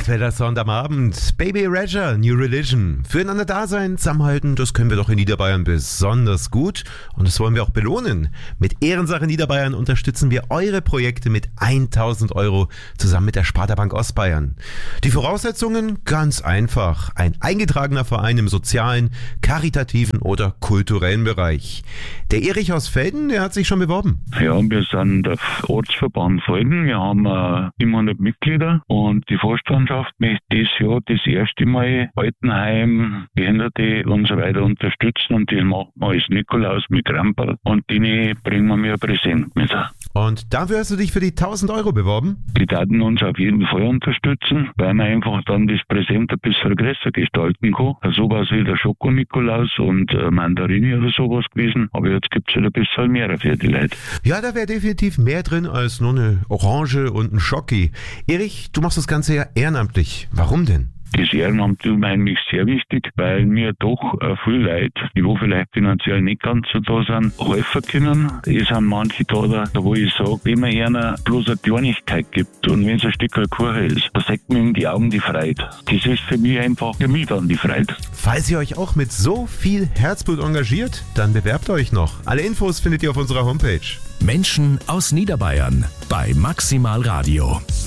Nachtwetter-Sound am Abend. Baby Rajah, New Religion. Füreinander da sein, zusammenhalten, das können wir doch in Niederbayern besonders gut. Und das wollen wir auch belohnen. Mit Ehrensache Niederbayern unterstützen wir eure Projekte mit 1.000 € zusammen mit der Sparda-Bank Ostbayern. Die Voraussetzungen? Ganz einfach. Ein eingetragener Verein im sozialen, karitativen oder kulturellen Bereich. Der Erich aus Velden, der hat sich schon beworben. Ja, wir sind der Ortsverband Velden. Wir haben 700 Mitglieder und die Vorstandschaft möchte dieses Jahr das erste Mal Altenheim, Behinderte und so weiter unterstützen und die machen wir als Nikolaus mit Kramperl und denen bringen wir mir ein Präsent mit. Und dafür hast du dich für die 1.000 € beworben? Die werden uns auf jeden Fall unterstützen, weil man einfach dann das Präsent ein bisschen größer gestalten kann. Sowas wie der Schoko-Nikolaus und Mandarine oder sowas gewesen, aber jetzt gibt es halt ein bisschen mehr für die Leute. Ja, da wäre definitiv mehr drin als nur eine Orange und ein Schoki. Erich, du machst das Ganze ja ehrenamtlich. Warum denn? Das Ehrenamt ist mir eigentlich sehr wichtig, weil mir doch viele Leute, die wo vielleicht finanziell nicht ganz so da sind, helfen können. Es sind manche da, wo ich sage, wenn man einer bloß eine Kleinigkeit gibt und wenn es ein Stück Kuchen ist, da sagt man in die Augen die Freude. Das ist für mich einfach für mich dann die Freude. Falls ihr euch auch mit so viel Herzblut engagiert, dann bewerbt euch noch. Alle Infos findet ihr auf unserer Homepage. Menschen aus Niederbayern bei Maximal Radio.